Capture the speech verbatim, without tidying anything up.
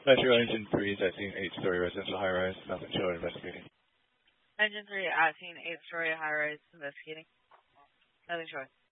Metro Engine three is at scene eight-story residential high-rise. Nothing showed investigating. Engine three at scene eight-story high-rise investigating. Nothing showing.